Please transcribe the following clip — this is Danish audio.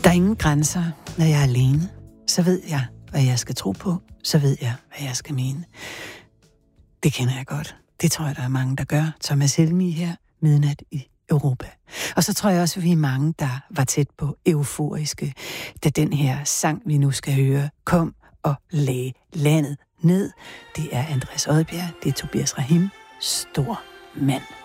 Der er ingen grænser, når jeg er alene. Så ved jeg, hvad jeg skal tro på. Så ved jeg, hvad jeg skal mene. Det kender jeg godt. Det tror jeg, der er mange, der gør. Thomas Helmig her, Midnat i Europa. Og så tror jeg også, at vi er mange, der var tæt på euforiske, da den her sang, vi nu skal høre, kom og lagde landet ned. Det er Andreas Odbjerg, det er Tobias Rahim, stor mand.